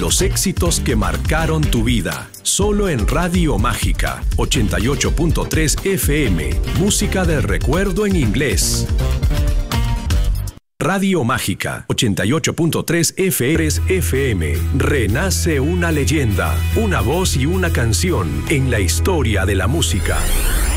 Los éxitos que marcaron tu vida. Solo en Radio Mágica 88.3 FM. Música del recuerdo en inglés. Radio Mágica 88.3 FM. Renace una leyenda, una voz y una canción en la historia de la música.